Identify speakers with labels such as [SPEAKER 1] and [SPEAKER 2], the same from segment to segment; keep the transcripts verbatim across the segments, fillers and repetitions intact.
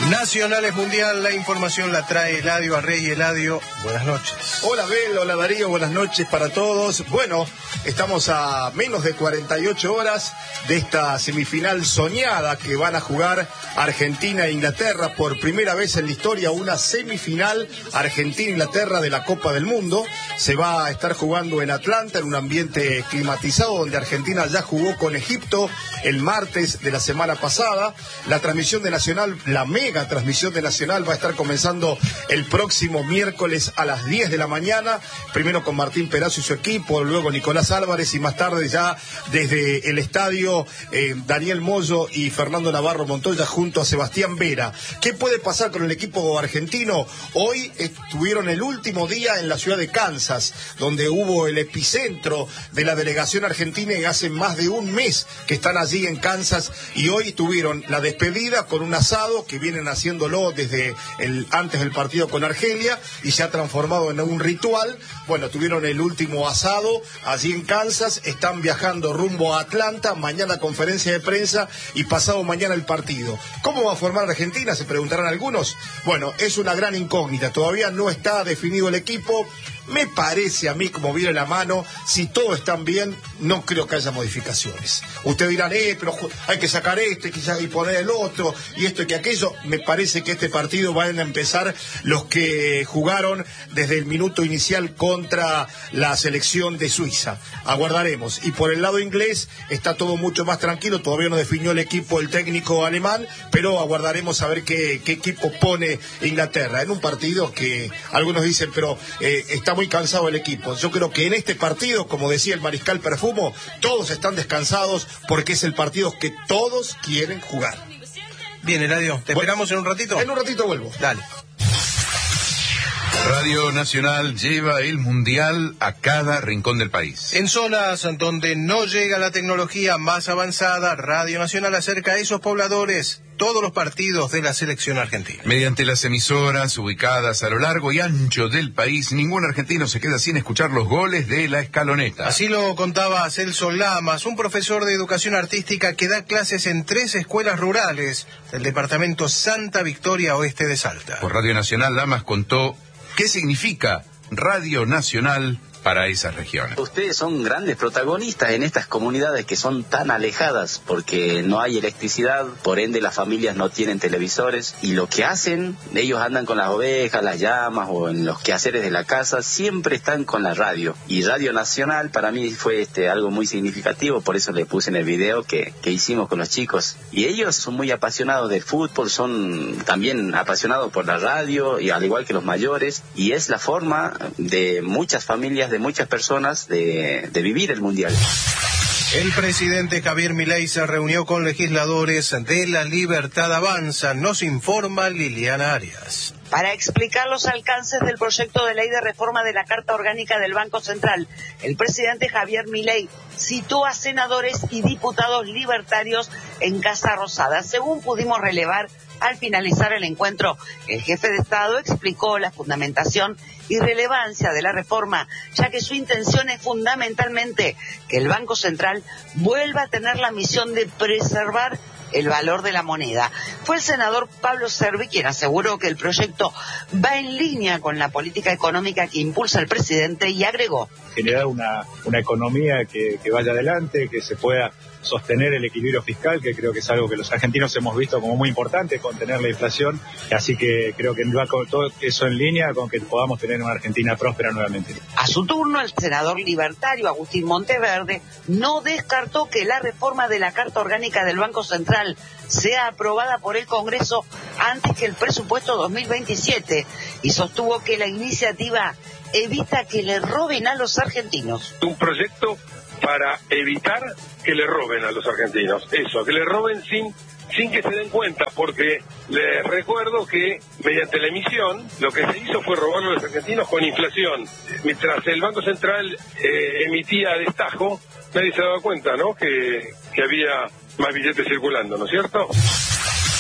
[SPEAKER 1] Nacional es mundial, la información la trae Eladio Arrey. Eladio, buenas noches.
[SPEAKER 2] Hola Bel, hola Darío, buenas noches para todos. Bueno, estamos a menos de cuarenta y ocho horas de esta semifinal soñada que van a jugar Argentina e Inglaterra. Por primera vez en la historia, una semifinal Argentina-Inglaterra de la Copa del Mundo. Se va a estar jugando en Atlanta, en un ambiente climatizado, donde Argentina ya jugó con Egipto el martes de la semana pasada. La transmisión de Nacional, la mega transmisión de Nacional, va a estar comenzando el próximo miércoles a las diez de la mañana, primero con Martín Perazzo y su equipo, luego Nicolás Álvarez y más tarde ya desde el estadio eh, Daniel Moyo y Fernando Navarro Montoya junto a Sebastián Vera. ¿Qué puede pasar con el equipo argentino? Hoy estuvieron el último día en la ciudad de Kansas, donde hubo el epicentro de la delegación argentina, y hace más de un mes que están allí en Kansas, y hoy tuvieron la despedida con un asado que vienen haciéndolo desde el antes del partido con Argelia y se ha transformado en un ritual. Bueno, tuvieron el último asado allí en Kansas, están viajando rumbo a Atlanta, mañana conferencia de prensa y pasado mañana el partido. ¿Cómo va a formar Argentina?, se preguntarán algunos. Bueno, es una gran incógnita, todavía no está definido el equipo. Me parece a mí, como viene la mano, si todos están bien, no creo que haya modificaciones. Ustedes dirán, eh, pero hay que sacar este y poner el otro, y esto y que aquello. Me parece que este partido van a empezar los que jugaron desde el minuto inicial contra la selección de Suiza. Aguardaremos. Y por el lado inglés está todo mucho más tranquilo, todavía no definió el equipo el técnico alemán, pero aguardaremos a ver qué, qué equipo pone Inglaterra. En un partido que algunos dicen, pero eh, está muy cansado el equipo. Yo creo que en este partido, como decía el mariscal Perfumo, todos están descansados porque es el partido que todos quieren jugar.
[SPEAKER 1] Bien, Eladio, ¿te
[SPEAKER 2] bueno,
[SPEAKER 1] esperamos en un ratito?
[SPEAKER 2] En un ratito vuelvo.
[SPEAKER 1] Dale.
[SPEAKER 3] Radio Nacional lleva el Mundial a cada rincón del país.
[SPEAKER 1] En zonas donde no llega la tecnología más avanzada, Radio Nacional acerca a esos pobladores todos los partidos de la selección argentina.
[SPEAKER 3] Mediante las emisoras ubicadas a lo largo y ancho del país, ningún argentino se queda sin escuchar los goles de la escaloneta.
[SPEAKER 1] Así lo contaba Celso Lamas, un profesor de educación artística que da clases en tres escuelas rurales del departamento Santa Victoria Oeste de Salta.
[SPEAKER 3] Por Radio Nacional, Lamas contó qué significa Radio Nacional para esas regiones.
[SPEAKER 4] Ustedes son grandes protagonistas en estas comunidades que son tan alejadas porque no hay electricidad, por ende las familias no tienen televisores, y lo que hacen, ellos andan con las ovejas, las llamas o en los quehaceres de la casa, siempre están con la radio. Y Radio Nacional para mí fue este algo muy significativo, por eso le puse en el video que, que hicimos con los chicos. Y ellos son muy apasionados del fútbol, son también apasionados por la radio, y al igual que los mayores, y es la forma de muchas familias, de muchas personas de, de vivir el Mundial.
[SPEAKER 1] El presidente Javier Milei se reunió con legisladores de La Libertad Avanza, nos informa Liliana Arias.
[SPEAKER 5] Para explicar los alcances del proyecto de ley de reforma de la Carta Orgánica del Banco Central, el presidente Javier Milei citó a senadores y diputados libertarios en Casa Rosada. Según pudimos relevar al finalizar el encuentro, el jefe de Estado explicó la fundamentación y relevancia de la reforma, ya que su intención es fundamentalmente que el Banco Central vuelva a tener la misión de preservar el valor de la moneda. Fue el senador Pablo Servi quien aseguró que el proyecto va en línea con la política económica que impulsa el presidente y agregó:
[SPEAKER 6] generar una, una economía que, que vaya adelante, que se pueda sostener el equilibrio fiscal, que creo que es algo que los argentinos hemos visto como muy importante, contener la inflación, así que creo que va con todo eso en línea con que podamos tener una Argentina próspera nuevamente.
[SPEAKER 5] A su turno, el senador libertario Agustín Monteverde no descartó que la reforma de la Carta Orgánica del Banco Central sea aprobada por el Congreso antes que el presupuesto dos mil veintisiete y sostuvo que la iniciativa evita que le roben a los argentinos.
[SPEAKER 7] Un proyecto para evitar que le roben a los argentinos, eso, que le roben sin sin que se den cuenta, porque les recuerdo que mediante la emisión lo que se hizo fue robarle a los argentinos con inflación. Mientras el Banco Central eh, emitía a destajo, nadie se daba cuenta, ¿no?, que, que había más billetes circulando, ¿no es cierto?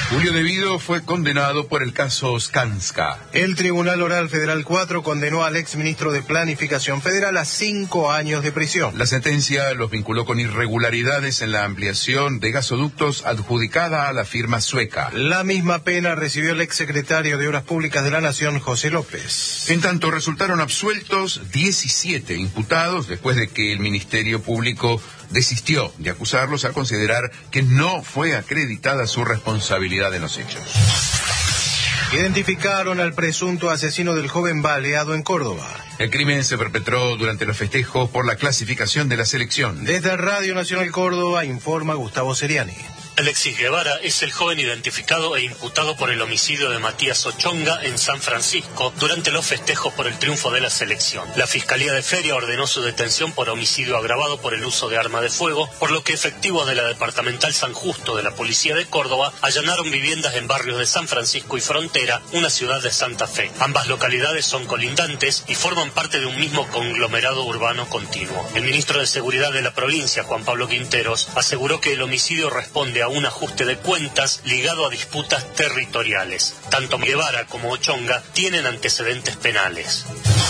[SPEAKER 3] Julio Devido fue condenado por el caso Skanska.
[SPEAKER 1] El Tribunal Oral Federal cuatro condenó al exministro de Planificación Federal a cinco años de prisión.
[SPEAKER 3] La sentencia los vinculó con irregularidades en la ampliación de gasoductos adjudicada a la firma sueca.
[SPEAKER 1] La misma pena recibió el exsecretario de Obras Públicas de la Nación, José López.
[SPEAKER 3] En tanto, resultaron absueltos diecisiete imputados después de que el Ministerio Público desistió de acusarlos al considerar que no fue acreditada su responsabilidad en los hechos.
[SPEAKER 1] Identificaron al presunto asesino del joven baleado en Córdoba.
[SPEAKER 3] El crimen se perpetró durante los festejos por la clasificación de la selección.
[SPEAKER 1] Desde Radio Nacional Córdoba informa Gustavo Seriani.
[SPEAKER 8] Alexis Guevara es el joven identificado e imputado por el homicidio de Matías Ochonga en San Francisco durante los festejos por el triunfo de la selección. La Fiscalía de Feria ordenó su detención por homicidio agravado por el uso de arma de fuego, por lo que efectivos de la Departamental San Justo de la Policía de Córdoba allanaron viviendas en barrios de San Francisco y Frontera, una ciudad de Santa Fe. Ambas localidades son colindantes y forman parte de un mismo conglomerado urbano continuo. El ministro de Seguridad de la provincia, Juan Pablo Quinteros, aseguró que el homicidio responde a un ajuste de cuentas ligado a disputas territoriales. Tanto Guevara como Ochonga tienen antecedentes penales.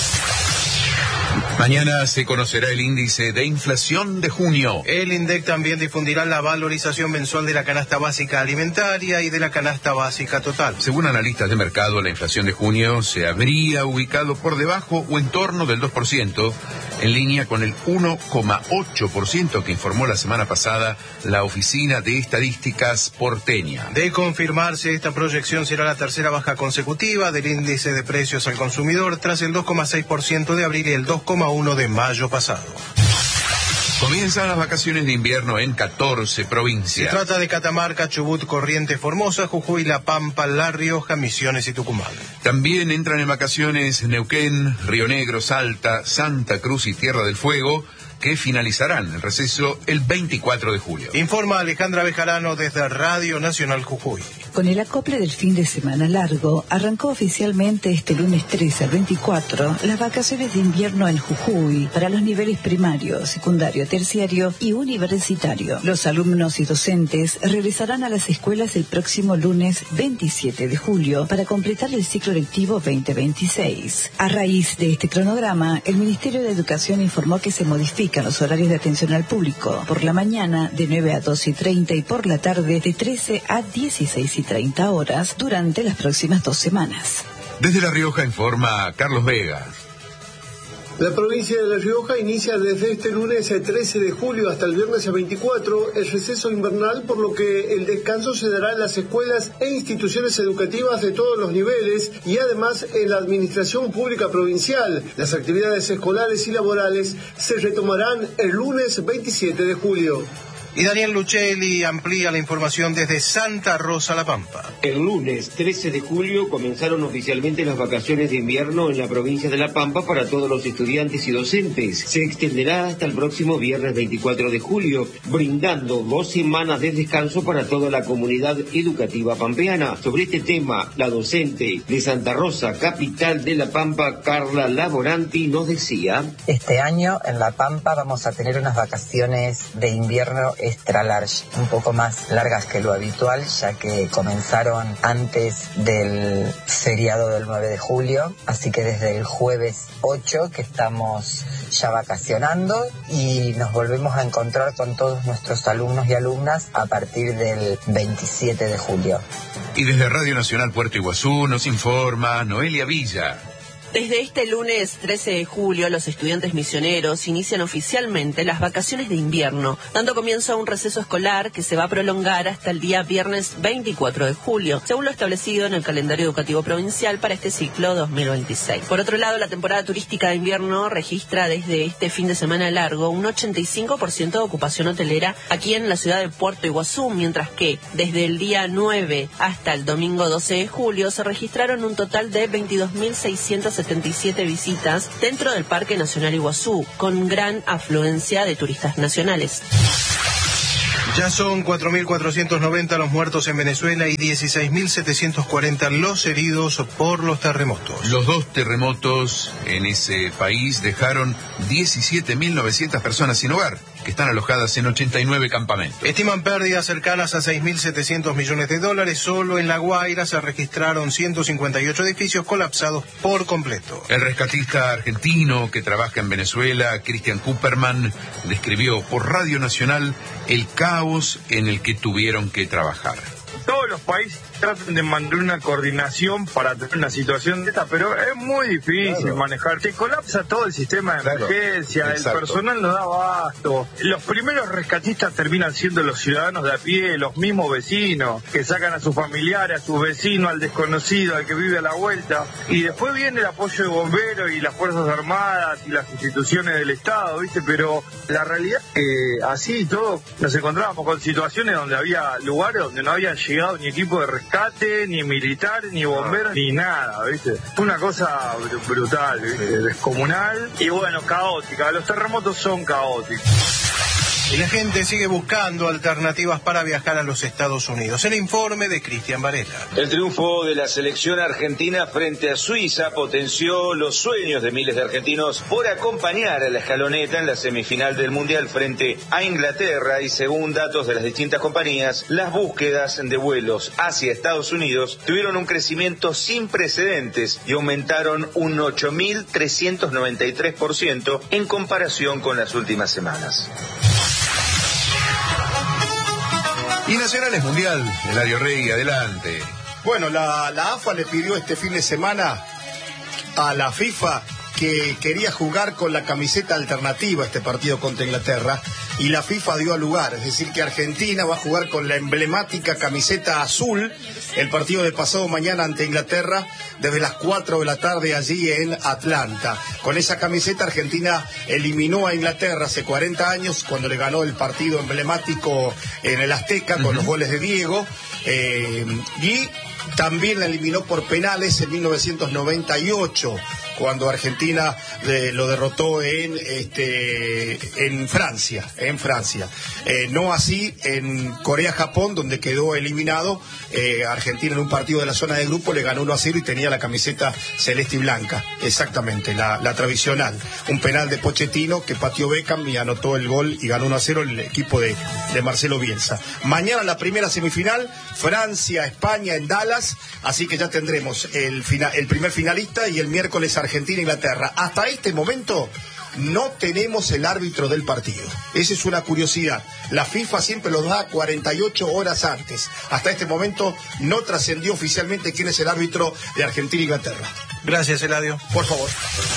[SPEAKER 3] Mañana se conocerá el índice de inflación de junio.
[SPEAKER 1] El INDEC también difundirá la valorización mensual de la canasta básica alimentaria y de la canasta básica total.
[SPEAKER 3] Según analistas de mercado, la inflación de junio se habría ubicado por debajo o en torno del dos por ciento, en línea con el uno coma ocho por ciento que informó la semana pasada la Oficina de Estadísticas porteña.
[SPEAKER 1] De confirmarse, esta proyección será la tercera baja consecutiva del índice de precios al consumidor tras el dos coma seis por ciento de abril y el dos coma uno por ciento de mayo pasado.
[SPEAKER 3] Comienzan las vacaciones de invierno en catorce provincias.
[SPEAKER 1] Se trata de Catamarca, Chubut, Corrientes, Formosa, Jujuy, La Pampa, La Rioja, Misiones y Tucumán.
[SPEAKER 3] También entran en vacaciones Neuquén, Río Negro, Salta, Santa Cruz y Tierra del Fuego, que finalizarán el receso el veinticuatro de julio.
[SPEAKER 1] Informa Alejandra Bejarano desde Radio Nacional Jujuy.
[SPEAKER 9] Con el acople del fin de semana largo, arrancó oficialmente este lunes trece al veinticuatro las vacaciones de invierno en Jujuy para los niveles primario, secundario, terciario y universitario. Los alumnos y docentes regresarán a las escuelas el próximo lunes veintisiete de julio para completar el ciclo lectivo veinte veintiséis. A raíz de este cronograma, el Ministerio de Educación informó que se modifican los horarios de atención al público. Por la mañana de nueve a doce y treinta y por la tarde de trece a dieciséis y treinta horas durante las próximas dos semanas.
[SPEAKER 3] Desde La Rioja informa Carlos Vega.
[SPEAKER 10] La provincia de La Rioja inicia desde este lunes trece de julio hasta el viernes veinticuatro el receso invernal, por lo que el descanso se dará en las escuelas e instituciones educativas de todos los niveles y además en la administración pública provincial. Las actividades escolares y laborales se retomarán el lunes veintisiete de julio.
[SPEAKER 1] Y Daniel Luchelli amplía la información desde Santa Rosa, La Pampa.
[SPEAKER 11] El lunes trece de julio comenzaron oficialmente las vacaciones de invierno en la provincia de La Pampa para todos los estudiantes y docentes. Se extenderá hasta el próximo viernes veinticuatro de julio, brindando dos semanas de descanso para toda la comunidad educativa pampeana. Sobre este tema, la docente de Santa Rosa, capital de La Pampa, Carla Laboranti, nos decía:
[SPEAKER 12] Este año en La Pampa vamos a tener unas vacaciones de invierno extra large, un poco más largas que lo habitual, ya que comenzaron antes del feriado del nueve de julio, así que desde el jueves ocho que estamos ya vacacionando y nos volvemos a encontrar con todos nuestros alumnos y alumnas a partir del veintisiete de julio.
[SPEAKER 3] Y desde Radio Nacional Puerto Iguazú nos informa Noelia Villa.
[SPEAKER 13] Desde este lunes trece de julio, los estudiantes misioneros inician oficialmente las vacaciones de invierno, dando comienzo a un receso escolar que se va a prolongar hasta el día viernes veinticuatro de julio, según lo establecido en el calendario educativo provincial para este ciclo dos mil veintiséis. Por otro lado, la temporada turística de invierno registra desde este fin de semana largo un ochenta y cinco por ciento de ocupación hotelera aquí en la ciudad de Puerto Iguazú, mientras que desde el día nueve hasta el domingo doce de julio se registraron un total de veintidós mil seiscientos setenta y siete visitas dentro del Parque Nacional Iguazú, con gran afluencia de turistas nacionales.
[SPEAKER 1] Ya son cuatro mil cuatrocientos noventa los muertos en Venezuela y dieciséis mil setecientos cuarenta los heridos por los terremotos.
[SPEAKER 3] Los dos terremotos en ese país dejaron diecisiete mil novecientas personas sin hogar. que están alojadas en ochenta y nueve campamentos.
[SPEAKER 1] Estiman pérdidas cercanas a seis mil setecientos millones de dólares. Solo en La Guaira se registraron ciento cincuenta y ocho edificios colapsados por completo.
[SPEAKER 3] El rescatista argentino que trabaja en Venezuela, Christian Cooperman, describió por Radio Nacional el caos en el que tuvieron que trabajar.
[SPEAKER 14] Todos los países tratan de mantener una coordinación para tener una situación de esta, pero es muy difícil claro. manejar. Se colapsa todo el sistema de claro. emergencia, Exacto. el personal no da abasto. Los primeros rescatistas terminan siendo los ciudadanos de a pie, los mismos vecinos, que sacan a sus familiares, a sus vecinos, al desconocido, al que vive a la vuelta. Y después viene el apoyo de bomberos y las Fuerzas Armadas y las instituciones del Estado, ¿viste? Pero la realidad es que así y todo nos encontrábamos con situaciones donde había lugares donde no habían llegado ni equipo de rescate, ni militar, ni bomberos, ni nada, ¿viste? Fue una cosa brutal, ¿viste? Descomunal y bueno, caótica. Los terremotos son caóticos.
[SPEAKER 1] Y la gente sigue buscando alternativas para viajar a los Estados Unidos. El informe de Cristian Varela.
[SPEAKER 15] El triunfo de la selección argentina frente a Suiza potenció los sueños de miles de argentinos por acompañar a la escaloneta en la semifinal del Mundial frente a Inglaterra y según datos de las distintas compañías, las búsquedas de vuelos hacia Estados Unidos tuvieron un crecimiento sin precedentes y aumentaron un ocho mil trescientos noventa y tres por ciento en comparación con las últimas semanas.
[SPEAKER 3] Y Nacional es Mundial, Eladio Rey, adelante.
[SPEAKER 2] Bueno, la, la A F A le pidió este fin de semana a la FIFA que quería jugar con la camiseta alternativa este partido contra Inglaterra y la FIFA dio al lugar, es decir que Argentina va a jugar con la emblemática camiseta azul el partido de pasado mañana ante Inglaterra desde las cuatro de la tarde allí en Atlanta. Con esa camiseta Argentina eliminó a Inglaterra hace cuarenta años cuando le ganó el partido emblemático en el Azteca con uh-huh. los goles de Diego eh, y también la eliminó por penales en mil novecientos noventa y ocho cuando Argentina eh, lo derrotó en este en Francia, en Francia. Eh, no así en Corea-Japón, donde quedó eliminado. Eh, Argentina en un partido de la zona de grupo le ganó uno a cero y tenía la camiseta celeste y blanca, exactamente, la, la tradicional. Un penal de Pochettino que pateó Beckham y anotó el gol y ganó uno a cero el equipo de, de Marcelo Bielsa. Mañana la primera semifinal, Francia-España en Dallas, así que ya tendremos el, final, el primer finalista y el miércoles Argentina-Inglaterra. Hasta este momento no tenemos el árbitro del partido. Esa es una curiosidad. La FIFA siempre lo da cuarenta y ocho horas antes. Hasta este momento no trascendió oficialmente quién es el árbitro de Argentina-Inglaterra.
[SPEAKER 1] Gracias, Eladio.
[SPEAKER 2] Por favor.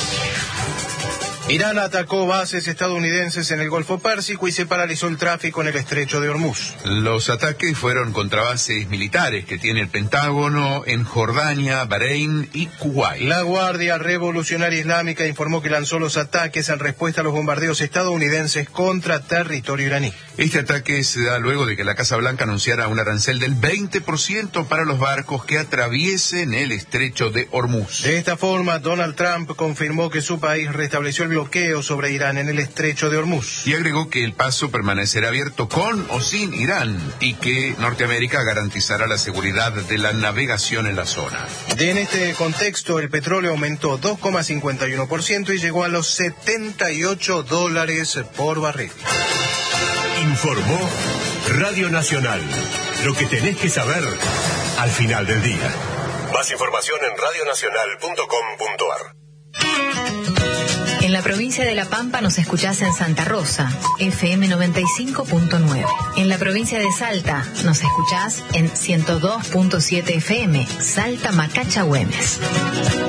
[SPEAKER 1] Irán atacó bases estadounidenses en el Golfo Pérsico y se paralizó el tráfico en el estrecho de Hormuz.
[SPEAKER 3] Los ataques fueron contra bases militares que tiene el Pentágono en Jordania, Bahrein y Kuwait.
[SPEAKER 1] La Guardia Revolucionaria Islámica informó que lanzó los ataques en respuesta a los bombardeos estadounidenses contra territorio iraní.
[SPEAKER 3] Este ataque se da luego de que la Casa Blanca anunciara un arancel del veinte por ciento para los barcos que atraviesen el estrecho de Hormuz.
[SPEAKER 1] De esta forma, Donald Trump confirmó que su país restableció el bloqueo sobre Irán en el estrecho de Hormuz.
[SPEAKER 3] Y agregó que el paso permanecerá abierto con o sin Irán y que Norteamérica garantizará la seguridad de la navegación en la zona.
[SPEAKER 1] En este contexto, el petróleo aumentó dos coma cincuenta y uno por ciento y llegó a los setenta y ocho dólares por barril.
[SPEAKER 16] Informó Radio Nacional. Lo que tenés que saber al final del día. Más información en radio nacional punto com punto a r.
[SPEAKER 17] En la provincia de La Pampa nos escuchás en Santa Rosa, F M noventa y cinco punto nueve. En la provincia de Salta nos escuchás en ciento dos punto siete F M, Salta Macacha Güemes.